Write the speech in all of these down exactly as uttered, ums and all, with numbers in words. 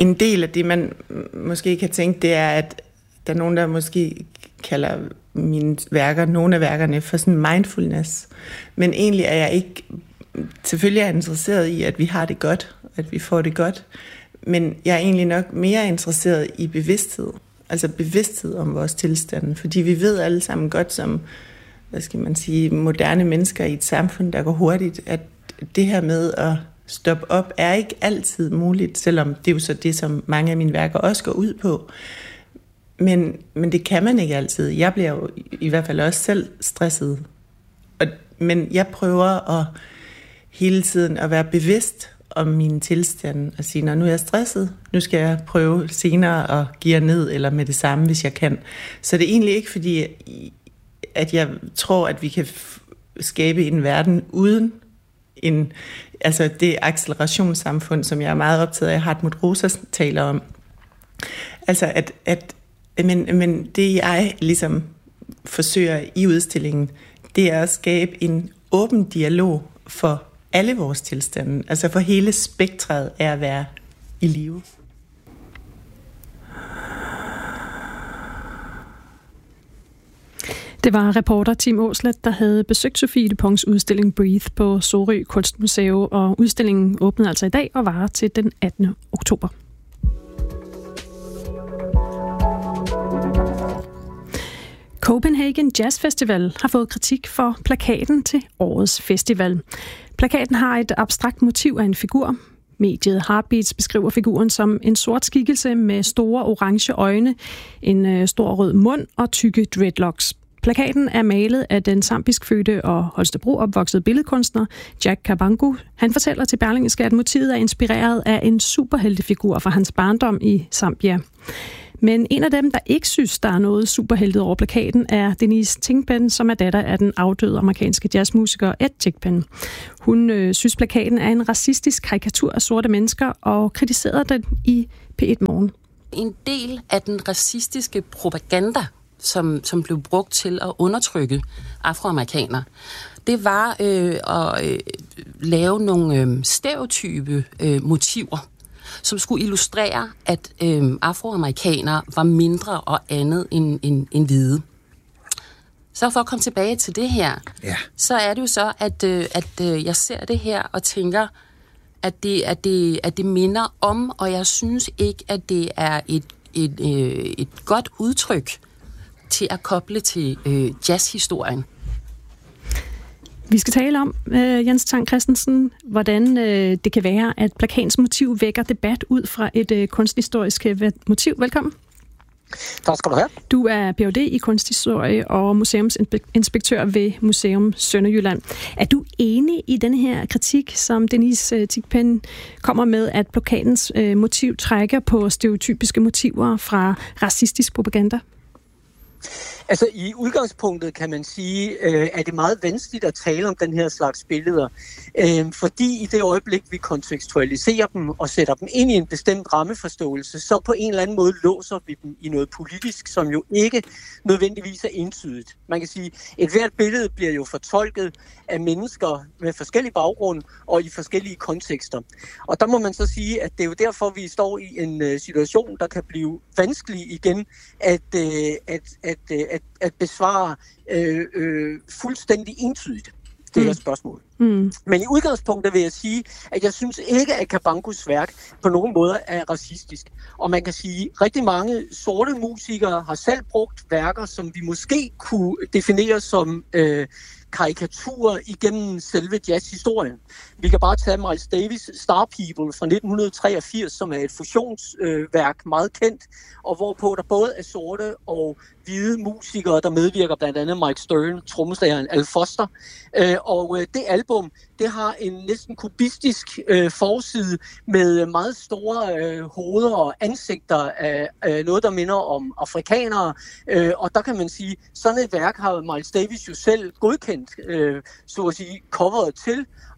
en del af det, man måske kan tænke, det er, at der er nogen, der måske kalder mine værker, nogle af værkerne, for sådan mindfulness. Men egentlig er jeg ikke, selvfølgelig er jeg interesseret i, at vi har det godt, at vi får det godt, men jeg er egentlig nok mere interesseret i bevidsthed, altså bevidsthed om vores tilstand, fordi vi ved alle sammen godt som, hvad skal man sige, moderne mennesker i et samfund, der går hurtigt, at det her med at stoppe op er ikke altid muligt, selvom det er jo så det, som mange af mine værker også går ud på. Men, men det kan man ikke altid. Jeg bliver jo i hvert fald også selv stresset. Og, men jeg prøver at hele tiden at være bevidst om mine tilstande og sige, når nu er jeg stresset, nu skal jeg prøve senere at give ned eller med det samme, hvis jeg kan. Så det er egentlig ikke fordi, at jeg tror, at vi kan skabe en verden uden en, altså det accelerationssamfund, som jeg er meget optaget af, Hartmut Rosa taler om. Altså at, at men, men det jeg ligesom forsøger i udstillingen, det er at skabe en åben dialog for alle vores tilstande, altså for hele spektret af at være i live. Det var reporter Tim Aaslet, der havde besøgt Sofie Duponts udstilling Breathe på Sorø Kunstmuseum, og udstillingen åbnede altså i dag og varer til den attende oktober. Copenhagen Jazz Festival har fået kritik for plakaten til årets festival. Plakaten har et abstrakt motiv af en figur. Mediet Heartbeats beskriver figuren som en sort skikkelse med store orange øjne, en stor rød mund og tykke dreadlocks. Plakaten er malet af den zambisk fødte og Holstebro opvoksede billedkunstner Jack Kabangu. Han fortæller til Berlingske, at motivet er inspireret af en superheltefigur fra hans barndom i Zambia. Men en af dem, der ikke synes, der er noget superheltet over plakaten, er Denise Thigpen, som er datter af den afdøde amerikanske jazzmusiker Ed Thigpen. Hun øh, synes, plakaten er en racistisk karikatur af sorte mennesker og kritiserede den i P et Morgen. En del af den racistiske propaganda, som, som blev brugt til at undertrykke afroamerikanere, det var øh, at øh, lave nogle øh, stereotype øh, motiver, som skulle illustrere, at øh, afroamerikanere var mindre og andet end, end, end hvide. Så for at komme tilbage til det her, ja. så er det jo så, at, øh, at øh, jeg ser det her og tænker, at det, at, det, at det minder om, og jeg synes ikke, at det er et, et, øh, et godt udtryk til at koble til øh, jazzhistorien. Vi skal tale om, uh, Jens Tang Christensen, hvordan uh, det kan være, at plakatens motiv vækker debat ud fra et uh, kunsthistorisk motiv. Velkommen. Tak skal du have. Du er P H D i kunsthistorie og museumsinspektør ved Museum Sønderjylland. Er du enig i denne her kritik, som Denise Thigpen kommer med, at plakatens uh, motiv trækker på stereotypiske motiver fra racistisk propaganda? Altså i udgangspunktet kan man sige, øh, at det er meget vanskeligt at tale om den her slags billeder, øh, fordi i det øjeblik, vi kontekstualiserer dem og sætter dem ind i en bestemt rammeforståelse, så på en eller anden måde låser vi dem i noget politisk, som jo ikke nødvendigvis er entydigt. Man kan sige, at et hvert billede bliver jo fortolket af mennesker med forskellige baggrund og i forskellige kontekster. Og der må man så sige, at det er jo derfor, vi står i en situation, der kan blive vanskelig igen at, at, at, at, at besvare øh, øh, fuldstændig entydigt det her spørgsmål. Mm. Men i udgangspunktet vil jeg sige, at jeg synes ikke, at Kabangus værk på nogen måde er racistisk. Og man kan sige, at rigtig mange sorte musikere har selv brugt værker, som vi måske kunne definere som øh, karikaturer igennem selve jazzhistorien. Vi kan bare tage Miles Davis' Star People fra nitten treogfirs, som er et fusionsværk, øh, meget kendt, og hvorpå der både er sorte og hvide musikere, der medvirker, blandt andet Mike Stern, trommeslageren Al Foster. Øh, og øh, det album, det har en næsten kubistisk øh, forside med meget store øh, hoveder og ansigter af øh, noget, der minder om afrikanere. Øh, og der kan man sige, sådan et værk har Miles Davis jo selv godkendt, øh, så at sige, coveret til.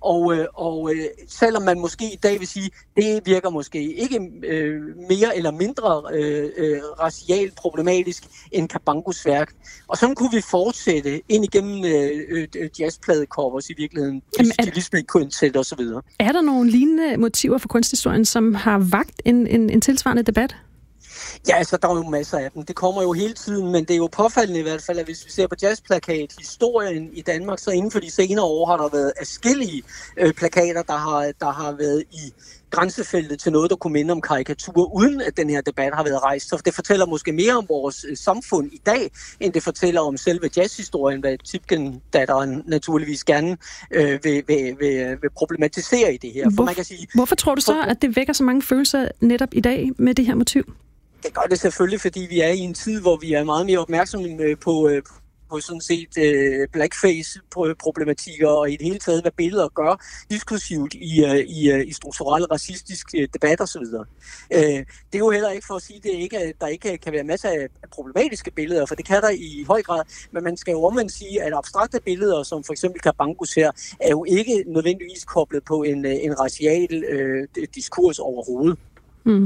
Og, øh, og øh, selvom man måske i dag vil sige, det virker måske ikke øh, mere eller mindre øh, øh, racialt problematisk end Kabangos værk. Og sådan kunne vi fortsætte ind igennem øh, øh, jazzpladecovers i virkeligheden, stilisme-kvintet og så videre. Er der nogle lignende motiver for kunsthistorien, som har vakt en, en, en tilsvarende debat? Ja, altså, der er jo masser af dem. Det kommer jo hele tiden, men det er jo påfaldende i hvert fald, at hvis vi ser på jazzplakat-historien i Danmark, så inden for de senere år har der været adskillige øh, plakater, der har, der har været i grænsefeltet til noget, der kunne minde om karikatur, uden at den her debat har været rejst. Så det fortæller måske mere om vores øh, samfund i dag, end det fortæller om selve jazzhistorien, hvad Tipken-datteren naturligvis gerne øh, vil, vil, vil, vil problematisere i det her. For Hvor, man kan sige, hvorfor tror du så, at det vækker så mange følelser netop i dag med det her motiv? Det gør det selvfølgelig, fordi vi er i en tid, hvor vi er meget mere opmærksomme på, på sådan set uh, blackface-problematikker og i det hele taget, hvad billeder gør diskursivt i, uh, i, uh, i strukturelle racistiske uh, debat og så videre. Uh, det er jo heller ikke for at sige, at det ikke, der ikke kan være masser af problematiske billeder, for det kan der i høj grad, men man skal jo omvendt sige, at abstrakte billeder, som for eksempel Kabangos her, er jo ikke nødvendigvis koblet på en, en racial uh, diskurs overhovedet. Mm.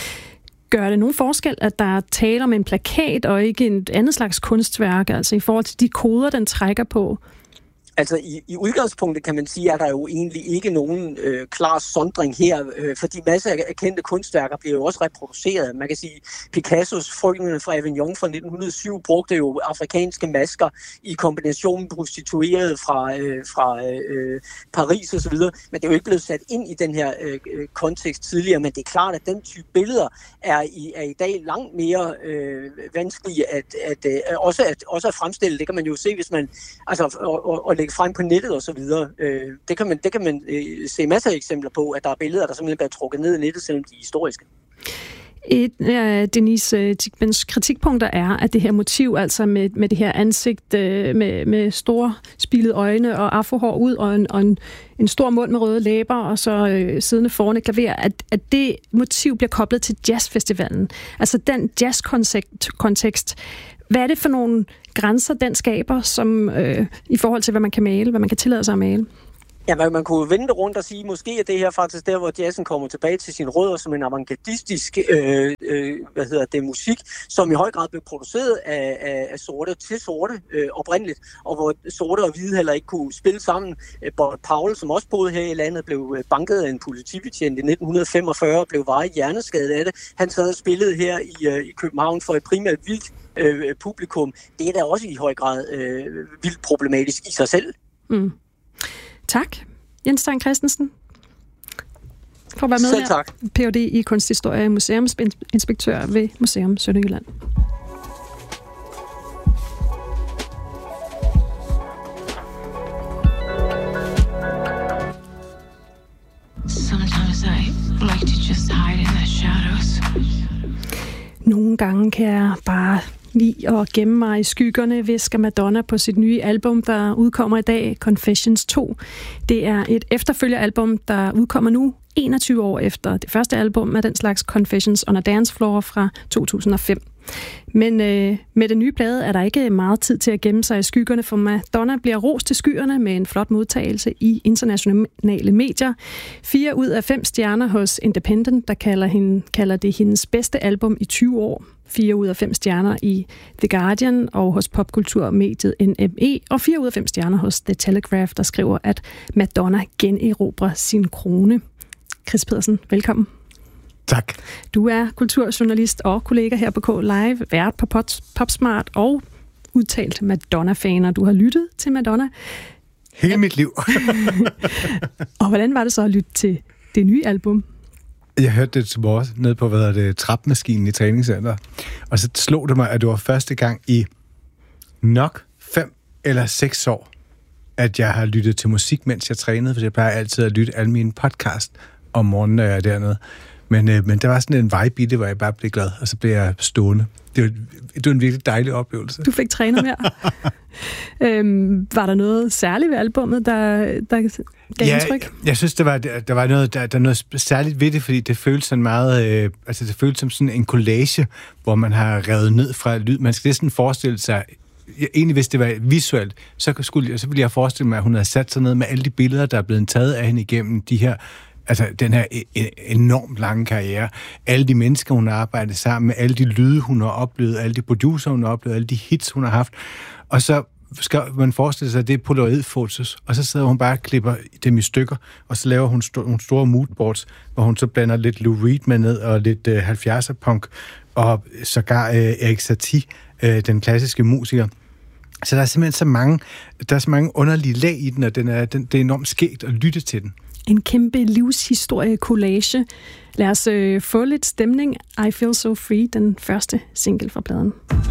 Gør det nogen forskel, at der er tale om en plakat og ikke et andet slags kunstværk, altså i forhold til de koder, den trækker på? Altså i, i udgangspunktet kan man sige, at der jo egentlig ikke nogen øh, klar sondring her, øh, fordi masser af kendte kunstværker bliver jo også reproduceret. Man kan sige, Picassos Frøkenerne fra Avignon fra nitten hundrede og syv brugte jo afrikanske masker i kombination med prostituerede fra, øh, fra øh, Paris osv., men det er jo ikke blevet sat ind i den her øh, kontekst tidligere, men det er klart, at den type billeder er i, er i dag langt mere øh, vanskelige at, at, øh, også, at, også at fremstille. Det kan man jo se, hvis man altså, og, og, og lægge frem på nettet og så videre. Øh, det kan man, det kan man øh, se masser af eksempler på, at der er billeder, der simpelthen bliver trukket ned i nettet, selvom de er historiske. Et af Denise Tikmans kritikpunkter er, at det her motiv, altså med, med det her ansigt med, med store spilede øjne og afrohår ud og en, og en, en stor mund med røde læber og så øh, siddende foran et klaver, at, at det motiv bliver koblet til jazzfestivalen. Altså den jazzkontekst. Hvad er det for nogle grænser, den skaber, som øh, i forhold til, hvad man kan male, hvad man kan tillade sig at male? Ja, man, man kunne vende rundt og sige, måske er det her faktisk der, hvor jazzen kommer tilbage til sine rødder som en avantgardistisk øh, øh, hvad hedder det, musik, som i høj grad blev produceret af, af, af sorte til sorte øh, oprindeligt, og hvor sorte og hvide heller ikke kunne spille sammen. Bob Powell, som også boede her i landet, blev banket af en politibetjent i nitten femogfyrre og blev varigt hjerneskadet af det. Han sad og spillede her i, øh, i København for et primært vildt øh, publikum. Det er da også i høj grad øh, vildt problematisk i sig selv. Mm. Tak, Jens Stein Christensen, for at være med Selv tak. her. P H D i kunsthistorie, museumsinspektør ved Museum Sønderjylland. Sometimes I like to just hide in the shadows. Nogle gange kan jeg bare lide at gemme mig i skyggerne, hvisker Madonna på sit nye album, der udkommer i dag, Confessions to. Det er et efterfølgeralbum, der udkommer nu, enogtyve år efter det første album af den slags, Confessions on a Dance Floor fra to tusind og fem. Men øh, med den nye plade er der ikke meget tid til at gemme sig i skyggerne, for Madonna bliver rost til skyerne med en flot modtagelse i internationale medier. Fire ud af fem stjerner hos Independent, der kalder, hende, kalder det hendes bedste album i tyve år. Fire ud af fem stjerner i The Guardian og hos popkulturmediet N M E, og fire ud af fem stjerner hos The Telegraph, der skriver, at Madonna generobrer sin krone. Chris Pedersen, velkommen. Tak. Du er kulturjournalist og kollega her på K Live, vært på Popsmart og udtalt Madonna-fan, og du har lyttet til Madonna. Hele mit liv. Og hvordan var det så at lytte til det nye album? Jeg hørte det til morges nede på, hvad hedder det, trapmaskinen i træningscenter. Og så slog det mig, at det var første gang i nok fem eller seks år, at jeg har lyttet til musik, mens jeg trænede, for jeg plejer altid at lytte alle mine podcast om morgenen, når jeg er dernede. Men, øh, men der var sådan en vibe i det, hvor jeg bare blev glad, og så blev jeg stående. Det var, det var en virkelig dejlig oplevelse. Du fik trænet mere. øhm, var der noget særligt ved albummet, der, der gav ja, indtryk? Jeg, jeg synes, der var, der var noget, der, der var noget særligt ved det, fordi det føltes sådan meget, øh, altså det føltes som sådan en collage, hvor man har revet ned fra lyd. Man skal næsten forestille sig jeg, egentlig hvis det var visuelt, så, skulle, så ville jeg forestille mig, at hun havde sat sig ned med alle de billeder, der er blevet taget af hende igennem de her, altså den her enormt lange karriere. Alle de mennesker, hun har arbejdet sammen med, alle de lyde, hun har oplevet, alle de producer, hun har oplevet, alle de hits, hun har haft. Og så skal man forestille sig, at det er polaroidfotos, og så sidder hun bare og klipper dem i stykker, og så laver hun st- nogle store moodboards, hvor hun så blander lidt Lou Reed med ned, og lidt øh, halvfjerdser punk, og sågar øh, Erik Satie, øh, den klassiske musiker. Så der er simpelthen så mange, der er så mange underlige lag i den, og den er, den, det er enormt skægt at lytte til den. En kæmpe livshistorie-collage. Lad os øh, få lidt stemning. I Feel So Free, den første single fra pladen.